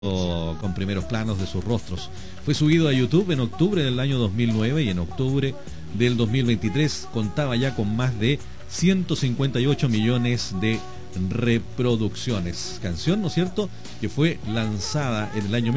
con primeros planos de sus rostros. Fue subido a YouTube en octubre del año 2009 y en octubre del 2023 contaba ya con más de 158 millones de reproducciones. Canción, ¿no es cierto?, que fue lanzada en el año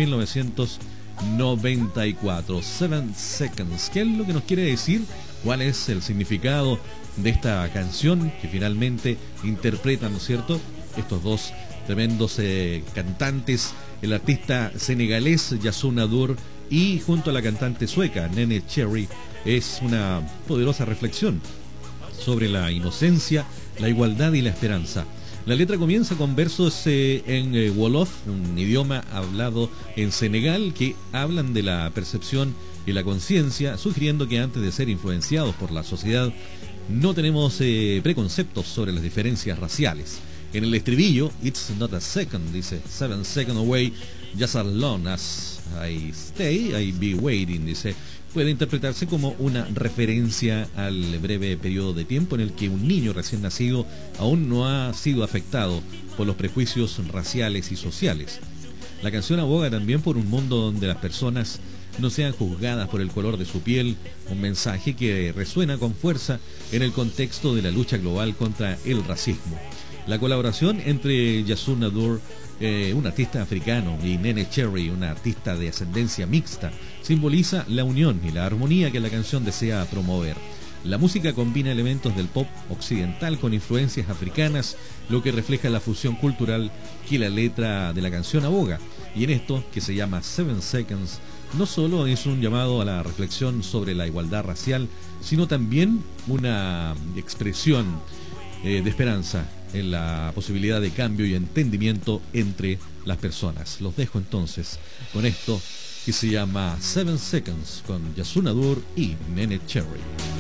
1994. 7 Seconds. ¿Qué es lo que nos quiere decir? ¿Cuál es el significado de esta canción que finalmente interpretan, ¿no es cierto?, estos dos tremendos cantantes, el artista senegalés Youssou N'Dour y junto a la cantante sueca Neneh Cherry? Es una poderosa reflexión sobre la inocencia, la igualdad y la esperanza. La letra comienza con versos en Wolof, un idioma hablado en Senegal, que hablan de la percepción y la conciencia, sugiriendo que antes de ser influenciados por la sociedad no tenemos preconceptos sobre las diferencias raciales. En el estribillo, "It's not a second", dice, 7 seconds away, just as long as I stay, I be waiting, dice, puede interpretarse como una referencia al breve periodo de tiempo en el que un niño recién nacido aún no ha sido afectado por los prejuicios raciales y sociales. La canción aboga también por un mundo donde las personas no sean juzgadas por el color de su piel, un mensaje que resuena con fuerza en el contexto de la lucha global contra el racismo. La colaboración entre Youssou N'Dour, un artista africano, y Neneh Cherry, una artista de ascendencia mixta, simboliza la unión y la armonía que la canción desea promover. La música combina elementos del pop occidental con influencias africanas, lo que refleja la fusión cultural que la letra de la canción aboga. Y en esto, que se llama 7 Seconds, no solo es un llamado a la reflexión sobre la igualdad racial, sino también una expresión de esperanza en la posibilidad de cambio y entendimiento entre las personas. Los dejo entonces con esto que se llama 7 Seconds con Youssou N'Dour y Neneh Cherry.